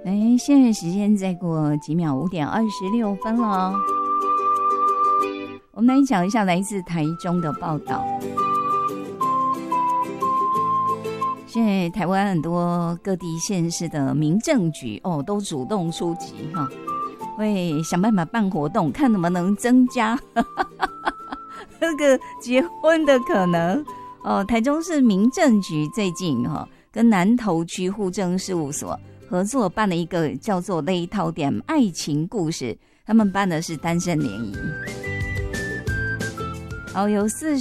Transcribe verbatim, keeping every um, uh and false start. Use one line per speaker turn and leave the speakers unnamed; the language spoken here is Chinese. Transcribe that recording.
来，现在时间再过几秒，五点二十六分了。我们来讲一下来自台中的报道。现在台湾很多各地县市的民政局哦，都主动出击哈，会想办法办活动，看能不能增加那个结婚的可能哦。台中市民政局最近哈、哦，跟南投区户政事务所合作办了一个叫做勒套点爱情故事，他们办的是单身联谊。好，有四